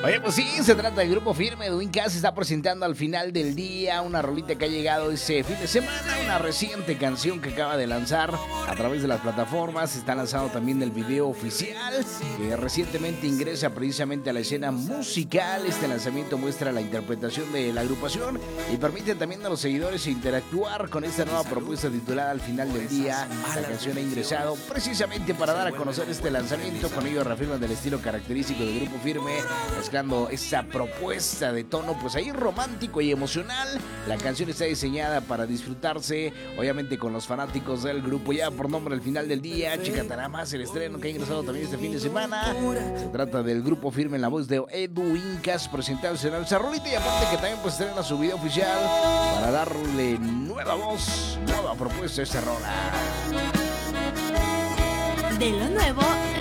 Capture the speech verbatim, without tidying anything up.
Oye, pues sí, se trata del Grupo Firme. Edwin Cass se está presentando al final del día una rolita que ha llegado ese fin de semana, una reciente canción que acaba de lanzar a través de las plataformas. Se está lanzando también el video oficial que recientemente ingresa precisamente a la escena musical. Este lanzamiento muestra la interpretación de la agrupación y permite también a los seguidores interactuar con esta nueva propuesta titulada Al final del día. La canción ha ingresado precisamente para dar a conocer este lanzamiento. Con ello reafirman del estilo característico del Grupo Firme, mezclando esa propuesta de tono pues ahí romántico y emocional. La canción está diseñada para disfrutarse obviamente con los fanáticos del grupo. Ya por nombre Al final del día, chécate nada más el estreno que ha ingresado también este fin de semana. Se trata del Grupo Firme en la voz de Edwin Cass, presentándose en esa rolita, y aparte que también pues estrena su video oficial para darle nueva voz, nueva propuesta a esta rola. De lo nuevo